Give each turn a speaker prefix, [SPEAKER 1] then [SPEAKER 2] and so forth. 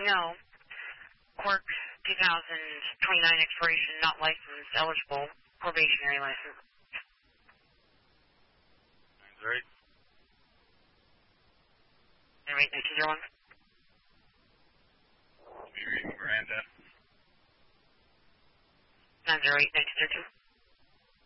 [SPEAKER 1] No. Quirk 2029 expiration, not licensed, eligible, probationary license.
[SPEAKER 2] 908.
[SPEAKER 1] 908-1901.
[SPEAKER 2] Be reading Miranda.
[SPEAKER 1] 908-1902.